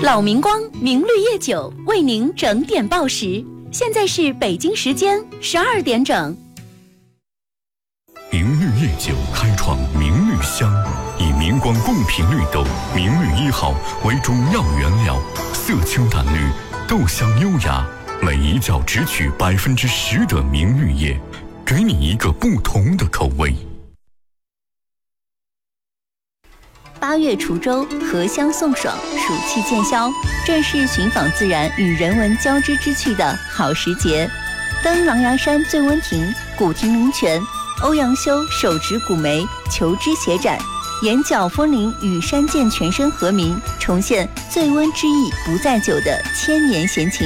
老明光明绿叶酒为您整点报时，现在是北京时间12点整。 明绿叶酒开创明绿香，以明光贡品绿豆明绿1号为主要原料，色清淡绿，豆香优雅，每一窖只取10%的明绿叶，给你一个不同的口味。 8月滁州，荷香送爽，暑气渐消，正是寻访自然与人文交织之趣的好时节。登狼牙山醉温亭，古亭名泉，欧阳修手植古梅，求枝协展，眼角风铃与山涧全身和鸣，重现醉温之意不在酒的千年闲情。